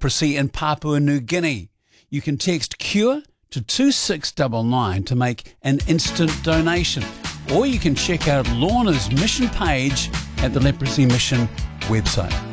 leprosy in Papua New Guinea. You can text CURE to 2699 to make an instant donation. Or you can check out Lorna's mission page at the Leprosy Mission website.